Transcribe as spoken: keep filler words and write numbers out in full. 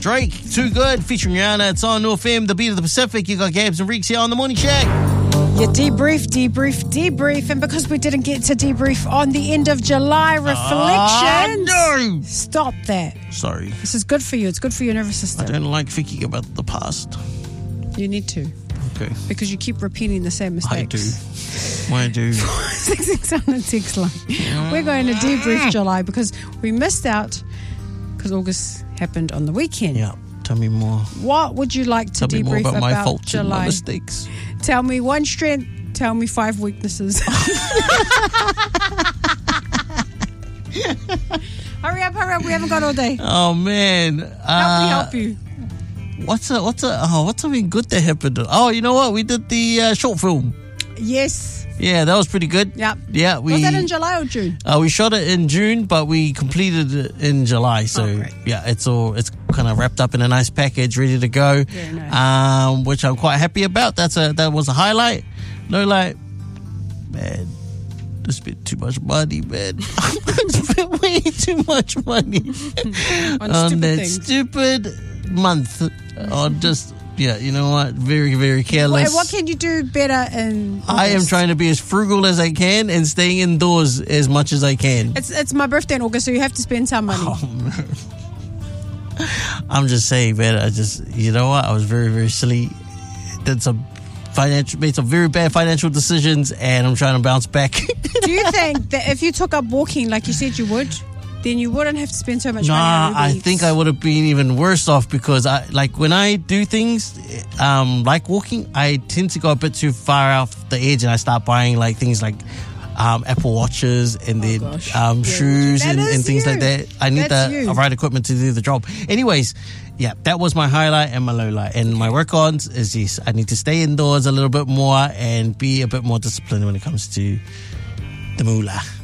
Drake, Too Good, featuring Rihanna. It's on North F M, the beat of the Pacific. You got Gabs and Reeks here on the Morning Shack. Your debrief, debrief, debrief. And because we didn't get to debrief on the end of July reflections, Oh, no. Stop that. Sorry. This is good for you. It's good for your nervous I system. don't like thinking about the past. You need to. Okay. Because you keep repeating the same I mistakes. do. I do. six six on the text line. We're going to debrief July because we missed out because August happened on the weekend. Yeah. Tell me more. What would you like to Tell me more debrief about, about, my faults and my July? mistakes. Tell me one strength. Tell me five weaknesses. Hurry up, hurry up. We haven't got all day. Oh, man. Help uh, me help you. What's a, what's a, oh, what's something good that happened? Oh, you know what? We did the uh, short film. Yes. Yeah, that was pretty good. Yep. Yeah, we. Was that in July or June? Uh, we shot it in June, but we completed it in July. So Oh, great. yeah, it's all it's kind of wrapped up in a nice package, ready to go. Very nice. Um, which I'm quite happy about. That's a that was a highlight. No, like, man, I spent too much money, man. I spent way too much money On on stupid that things. stupid month. On just yeah, you know what? Very very careless. Wait, what can you do better in I am August? trying to be as frugal as I can and staying indoors as much as I can. It's it's my birthday in August, so you have to spend some money. Oh, I'm just saying, man. I just, you know what? I was very, very silly. Did some financial, made some very bad financial decisions, and I'm trying to bounce back. Do you think that if you took up walking like you said you would, then you wouldn't have to spend so much Nah, money on Uber I Eats? think I would have been even worse off because I, like, when I do things, um, like walking, I tend to go a bit too far off the edge, and I start buying like things like. Um, Apple Watches and then gosh. um, Yeah, shoes that and, is and things you. like that. I need That's the you. right equipment to do the job. Anyways, yeah, that was my highlight and my low light. And my work ons is yes, I need to stay indoors a little bit more and be a bit more disciplined when it comes to the moolah.